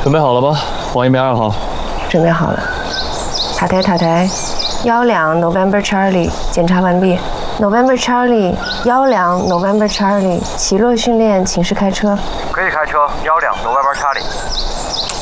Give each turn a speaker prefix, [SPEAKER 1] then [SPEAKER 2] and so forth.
[SPEAKER 1] 准备好了吗？王一鸣2号。
[SPEAKER 2] 准备好了。塔台，12 November Charlie， 检查完毕。November Charlie， 12 November Charlie， 起落训练，请示开车。
[SPEAKER 3] 可以开车，12 November Charlie。